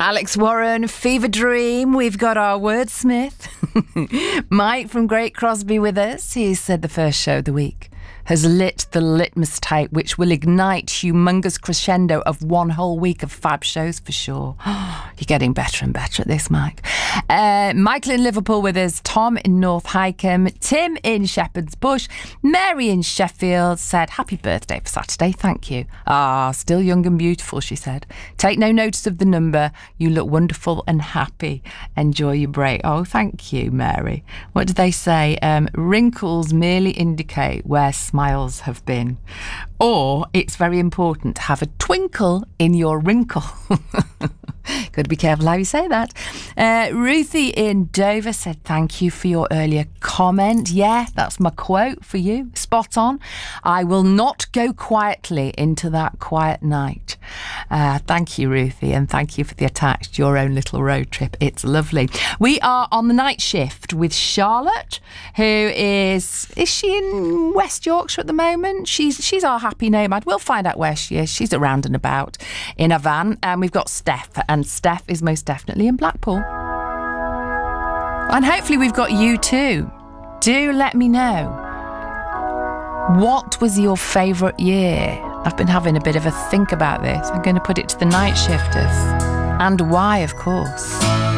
Alex Warren, Fever Dream. We've got our wordsmith, Mike from Great Crosby, with us. He said the first show of the week has lit the litmus tape, which will ignite humongous crescendo of one whole week of fab shows for sure. You're getting better and better at this, Mike. Michael in Liverpool with us, Tom in North Hykeham, Tim in Shepherd's Bush, Mary in Sheffield said, happy birthday for Saturday, thank you. Still young and beautiful, she said. Take no notice of the number. You look wonderful and happy. Enjoy your break. Oh, thank you, Mary. What did they say? Wrinkles merely indicate where smiles have been. Or it's very important to have a twinkle in your wrinkle. Got to be careful how you say that. Ruthie in Dover said, thank you for your earlier comment. Yeah, that's my quote for you. Spot on. I will not go quietly into that quiet night. Thank you, Ruthie, and thank you for the attach to your own little road trip. It's lovely. We are on the night shift with Charlotte, who is she in West Yorkshire at the moment? She's our happy nomad. We'll find out where she is. She's around and about in a van. And we've got Steph, and Steph is most definitely in Blackpool. And hopefully we've got you too. Do let me know. What was your favourite year? I've been having a bit of a think about this. I'm going to put it to the night shifters. And why, of course.